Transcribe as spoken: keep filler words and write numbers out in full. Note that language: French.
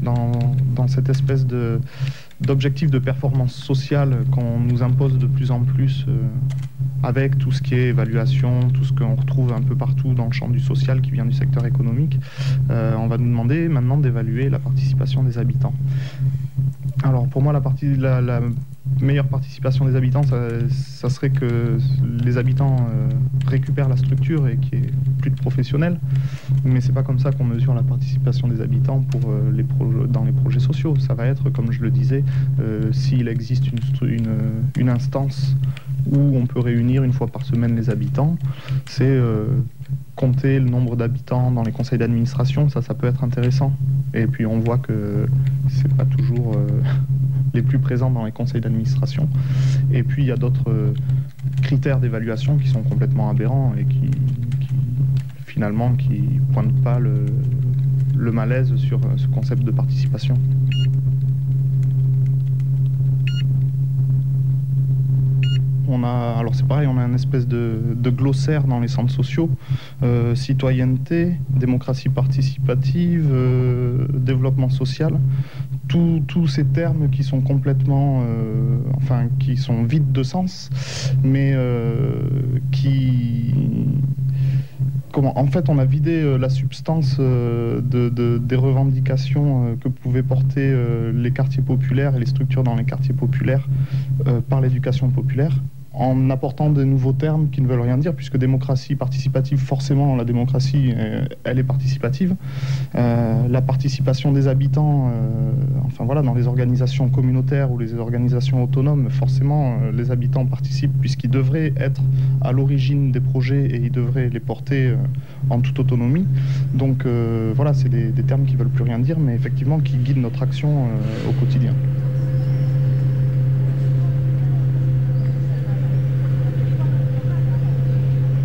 dans, dans cette espèce de, d'objectif de performance sociale qu'on nous impose de plus en plus euh, avec tout ce qui est évaluation, tout ce qu'on retrouve un peu partout dans le champ du social qui vient du secteur économique. Euh, on va nous demander maintenant d'évaluer la participation des habitants. Alors pour moi, la, partie, la, la meilleure participation des habitants, ça, ça serait que les habitants euh, récupèrent la structure et qu'il n'y ait plus de professionnels. Mais c'est pas comme ça qu'on mesure la participation des habitants pour, euh, les pro- dans les projets sociaux. Ça va être, comme je le disais, euh, s'il existe une, une, une instance où on peut réunir une fois par semaine les habitants, c'est euh, compter le nombre d'habitants dans les conseils d'administration, ça, ça peut être intéressant. Et puis on voit que c'est pas toujours euh, les plus présents dans les conseils d'administration. Et puis il y a d'autres euh, critères d'évaluation qui sont complètement aberrants et qui, qui finalement qui pointent pas le, le malaise sur euh, ce concept de participation. On a, alors c'est pareil, on a une espèce de, de glossaire dans les centres sociaux, euh, citoyenneté, démocratie participative, euh, développement social, tous ces termes qui sont complètement, euh, enfin, qui sont vides de sens, mais euh, qui, comment, en fait, on a vidé euh, la substance euh, de, de, des revendications euh, que pouvaient porter euh, les quartiers populaires et les structures dans les quartiers populaires euh, par l'éducation populaire, en apportant de nouveaux termes qui ne veulent rien dire, puisque démocratie participative, forcément, la démocratie, euh, elle est participative. Euh, la participation des habitants, euh, enfin voilà, dans les organisations communautaires ou les organisations autonomes, forcément, euh, les habitants participent, puisqu'ils devraient être à l'origine des projets et ils devraient les porter euh, en toute autonomie. Donc euh, voilà, c'est des, des termes qui ne veulent plus rien dire, mais effectivement qui guident notre action euh, au quotidien.